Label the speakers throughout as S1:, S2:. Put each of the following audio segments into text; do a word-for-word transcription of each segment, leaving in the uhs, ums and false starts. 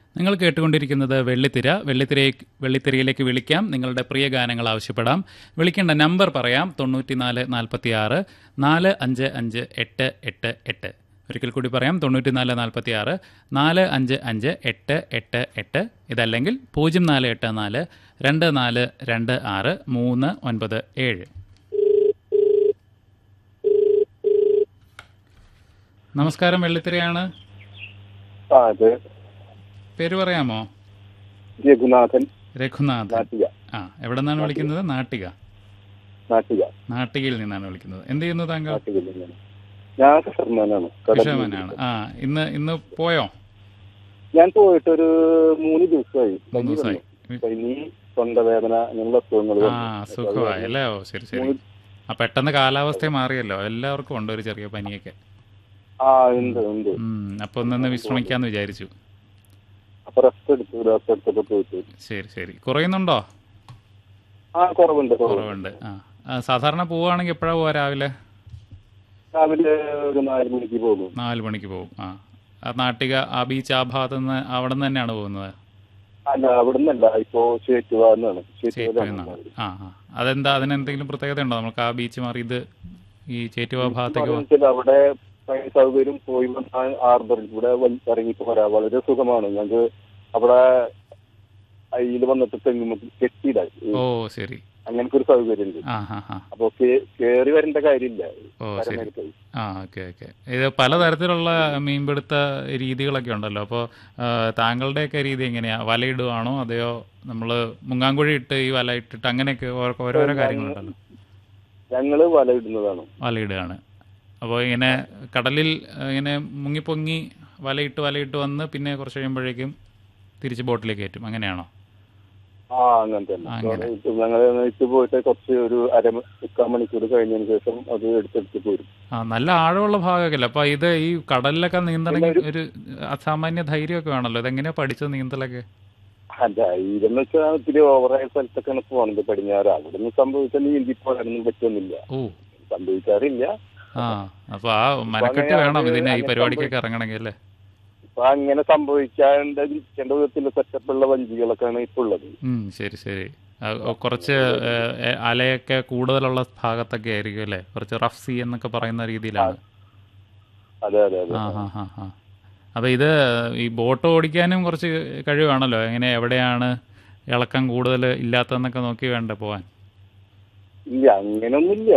S1: നിങ്ങൾ കേട്ടുകൊണ്ടിരിക്കുന്നത് വെള്ളിത്തിര. വെള്ളിത്തിര വെള്ളിത്തിരയിലേക്ക് വിളിക്കാം, നിങ്ങളുടെ പ്രിയ ഗാനങ്ങൾ ആവശ്യപ്പെടാം. വിളിക്കേണ്ട നമ്പർ പറയാം: തൊണ്ണൂറ്റിനാല് നാൽപ്പത്തി ആറ് നാല് അഞ്ച് അഞ്ച് എട്ട് എട്ട് എട്ട്. ഒരിക്കൽ കൂടി പറയാം: തൊണ്ണൂറ്റിനാല് നാൽപ്പത്തി ആറ് നാല് അഞ്ച് അഞ്ച് എട്ട് എട്ട് എട്ട്. ഇതല്ലെങ്കിൽ പൂജ്യം നാല് എട്ട് നാല് രണ്ട് നാല് രണ്ട് ആറ് മൂന്ന് ഒൻപത് ഏഴ്. നമസ്കാരം, വെള്ളിത്തിരയാണ്. പേര് പറയാമോ?
S2: രഘുനാഥൻ.
S1: രഘുനാഥൻ. ആ, എവിടെ നിന്നാണ് വിളിക്കുന്നത്? നാട്ടിക.
S2: നാട്ടിക
S1: നാട്ടികയിൽ നിന്നാണ് വിളിക്കുന്നത്. എന്ത് ചെയ്യുന്നു താങ്കൾ?
S2: ഞാൻ ഫിഷർമാനാണ്.
S1: ഫിഷർമാനാണ്. ആ, ഇന്ന് ഇന്ന് പോയോ?
S2: ഞാൻ പോയിട്ടൊരു മൂന്ന് ദിവസമായി.
S1: മൂന്ന് ദിവസമായി.
S2: പനി, തൊണ്ടവേദന, അങ്ങനെയുള്ള അസുഖങ്ങൾ.
S1: ആ, സുഖമായല്ലേ? ഓ, ശരി ശരി. ആ, പെട്ടെന്ന് കാലാവസ്ഥ മാറിയല്ലോ, എല്ലാവർക്കും ഉണ്ട് ഒരു ചെറിയ പനിയൊക്കെ.
S2: ആ, ഉണ്ട് ഉണ്ട്.
S1: അപ്പൊ ഒന്നൊന്ന് വിശ്രമിക്കാന്ന് വിചാരിച്ചു.
S2: അപ്പൊ റെസ്റ്റ് എടുത്തു. റെസ്റ്റ് എടുത്തപ്പോ പോയിട്ട്.
S1: ശരി ശരി. കുറയുന്നുണ്ടോ?
S2: ആ, കുറവുണ്ട്
S1: കുറവുണ്ട്. ആ, സാധാരണ പോവുകയാണെങ്കിൽ എപ്പോഴാ പോവാ? രാവിലെ
S2: രാവിലെ ഒരു നാല് മണിക്ക് പോകും.
S1: നാല് മണിക്ക് പോകും. ആ, നാട്ടിക ആ ബീച്ച് ആ ഭാഗത്ത് നിന്ന് അവിടെ നിന്ന് തന്നെയാണ് പോകുന്നത്?
S2: അല്ല, അവിടെ നിന്നല്ല, ഇപ്പോ ചേറ്റുവാന്നാണ്.
S1: ആ ആ അതെന്താ, അതിനെന്തെങ്കിലും പ്രത്യേകത ഉണ്ടോ? നമുക്ക് ആ ബീച്ച് മാറി ഇത് ഈ ചേറ്റുവ ഭാഗത്തേക്ക്
S2: അവിടെ സൗകര്യം പോയി ഹാർബറിൽ കൂടെ ഇറങ്ങിപ്പോ വരാം. വളരെ സുഖമാണ്. ഞങ്ങൾക്ക് അവിടെ അയിൽ വന്നിട്ട് തെങ്ങുമ്പോ കെട്ടിയിടായി.
S1: ഓ, ശരി.
S2: അങ്ങനത്തെ ഒരു സൗകര്യം ഉണ്ട്. അപ്പൊ കേറി വരേണ്ട കാര്യമില്ല.
S1: ഓ, ശരി. ആ, ഓക്കെ ഓക്കെ. ഇത് പലതരത്തിലുള്ള മീൻപിടുത്ത രീതികളൊക്കെ ഉണ്ടല്ലോ. അപ്പോൾ താങ്കളുടെയൊക്കെ രീതി എങ്ങനെയാ? വലയിടുവാണോ അതെയോ നമ്മള് മുങ്ങാങ്കുഴി ഇട്ട് ഈ വല ഇട്ടിട്ട് അങ്ങനെയൊക്കെ ഓരോരോ കാര്യങ്ങളുണ്ടല്ലോ?
S2: ഞങ്ങള് വലയിടുന്നതാണ്.
S1: വലയിടുകയാണ്. അപ്പോൾ ഇങ്ങനെ കടലിൽ ഇങ്ങനെ മുങ്ങിപ്പൊങ്ങി വലയിട്ട് വലയിട്ട് വന്ന് പിന്നെ കുറച്ച് കഴിയുമ്പോഴേക്കും തിരിച്ച് ബോട്ടിലേക്ക് കയറ്റും, അങ്ങനെയാണോ?
S2: ആ, അങ്ങനെ തന്നെ. ഞങ്ങൾ പോയിട്ട് കുറച്ച് ഒരു അര മുക്കാൽ മണിക്കൂർ കഴിഞ്ഞതിന് ശേഷം അത് എടുത്തെടുത്ത് പോരും. ആ,
S1: നല്ല ആഴമുള്ള ഭാഗമൊക്കെ അല്ലേ? അപ്പൊ ഇത് ഈ കടലിലൊക്കെ നീന്തണമെങ്കിൽ ഒരു അസാമാന്യ ധൈര്യമൊക്കെ വേണമല്ലോ. ഇതെങ്ങനെയാ പഠിച്ചത് നീന്തലൊക്കെ?
S2: ധൈര്യം എന്ന് വെച്ചാൽ ഇത്തിരി ഓവറായ സ്ഥലത്തൊക്കെയാണ് പോകുന്നത്. പടിഞ്ഞാറ് അവിടെ നിന്ന് സംഭവിച്ചാൽ നീന്തി പോകാനൊന്നും പറ്റുന്നില്ല.
S1: ഓ,
S2: സംഭവിക്കാറില്ല.
S1: ആ, അപ്പൊ ആ മനക്കെട്ട് വേണം ഇതിന്, ഈ പരിപാടിക്കൊക്കെ ഇറങ്ങണമെങ്കിൽ അല്ലേ?
S2: അപ്പൊ അങ്ങനെ സംഭവിക്കാണ്ടിരിക്കേണ്ട വിധത്തിലുള്ള സെറ്റപ്പുള്ള വഞ്ചികളൊക്കെയാണ് ഇപ്പൊ ഉള്ളത്.
S1: ശരി ശരി. കുറച്ച് അലയൊക്കെ കൂടുതലുള്ള ഭാഗത്തൊക്കെ ആയിരിക്കും അല്ലേ? കുറച്ച് റഫ് സീ എന്നൊക്കെ പറയുന്ന രീതിയിലാണ്.
S2: അതെ അതെ അതെ.
S1: ആ ഹാ ഹാ ഹാ. അപ്പൊ ഇത് ഈ ബോട്ട് ഓടിക്കാനും കുറച്ച് കഴിവാണല്ലോ. എങ്ങനെ, എവിടെയാണ് ഇളക്കം കൂടുതൽ ഇല്ലാത്തതെന്നൊക്കെ നോക്കി വേണ്ട പോവാൻ?
S2: ഇല്ല, അങ്ങനൊന്നുമില്ല.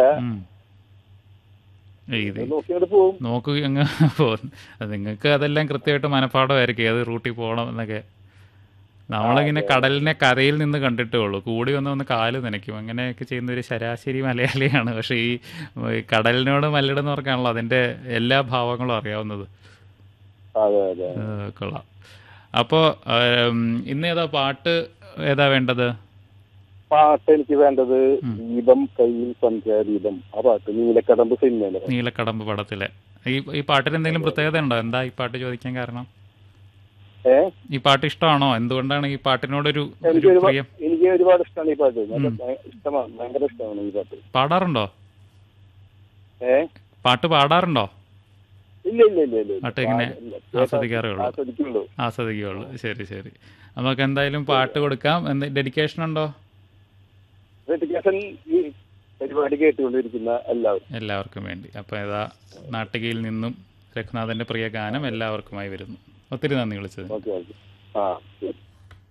S1: നോക്കുക അങ്ങ് പോകും. നിങ്ങൾക്ക് അതെല്ലാം കൃത്യമായിട്ട് മനഃപ്പാടമായിരിക്കും ഏത് റൂട്ടിൽ പോകണം എന്നൊക്കെ. നമ്മളിങ്ങനെ കടലിനെ കരയിൽ നിന്ന് കണ്ടിട്ടേ ഉള്ളൂ. കൂടി വന്ന് വന്ന് കാല് നനയ്ക്കും. അങ്ങനെയൊക്കെ ചെയ്യുന്ന ഒരു ശരാശരി മലയാളിയാണ്. പക്ഷെ ഈ കടലിനോട് മല്ലിടുന്നവർക്കാണല്ലോ അതിന്റെ എല്ലാ ഭാവങ്ങളും അറിയാവുന്നത്. കൊള്ളാം. അപ്പോ ഇന്ന് ഏതാ പാട്ട് ഏതാ വേണ്ടത്?
S2: പാട്ട് എനിക്ക് വേണ്ടത് ദീപം കയ്യിൽ സന്ധ്യാദീപം. ആ പാട്ട് നീലക്കടമ്പ് സിനിമയിലെ.
S1: നീലക്കടമ്പ് പടത്തിലെ. ഈ ഈ പാട്ടിന് എന്തെങ്കിലും പ്രത്യേകത ഉണ്ടോ? എന്താ ഈ പാട്ട് ചോദിക്കാൻ കാരണം?
S2: ഏ
S1: ഈ പാട്ട് ഇഷ്ടമാണോ? എന്തുകൊണ്ടാണ് ഈ പാട്ടിനോടൊരു
S2: എനിക്ക് ഒരുപാട് ഇഷ്ടമാണ് ഈ പാട്ട്. ഇഷ്ടമാണ്, ഭയങ്കര ഇഷ്ടമാണ് ഈ പാട്ട്.
S1: പാടാറുണ്ടോ?
S2: ഏ
S1: പാട്ട് പാടാറുണ്ടോ?
S2: ഇല്ല ഇല്ല ഇല്ല ഇല്ല.
S1: പാട്ട് ഇങ്ങനെ ആസ്വദിക്കാറേ ഉള്ളൂ? ആസ്വദിക്കുള്ളൂ. ശരി ശരി. നമുക്ക് എന്തായാലും പാട്ട് കൊടുക്കാം. ഡെഡിക്കേഷൻ ഉണ്ടോ?
S2: ഡെഡിക്കേഷൻ ഈ പരിപാടി കേട്ടുകൊണ്ടിരിക്കുന്ന എല്ലാവരും
S1: എല്ലാവർക്കും വേണ്ടി. അപ്പോൾ ഏതാ നാട്ടികയിൽ നിന്നും രഘുനാഥന്റെ പ്രിയ ഗാനം എല്ലാവർക്കുമായി വരുന്നു. ഒത്തിരി നന്ദി വിളിച്ചത്.
S2: Okay okay. ആ ശരി.